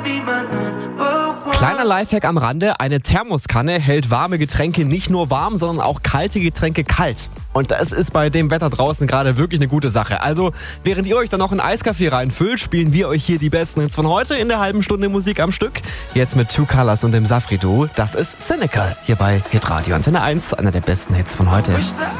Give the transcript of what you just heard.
Kleiner Lifehack am Rande, eine Thermoskanne hält warme Getränke nicht nur warm, sondern auch kalte Getränke kalt. Und das ist bei dem Wetter draußen gerade wirklich eine gute Sache. Also, während ihr euch dann noch einen Eiskaffee reinfüllt, spielen wir euch hier die besten Hits von heute in der halben Stunde Musik am Stück. Jetzt mit Two Colors und dem Safri-Duo. Das ist Cynical hier bei Hitradio Antenne 1, einer der besten Hits von heute.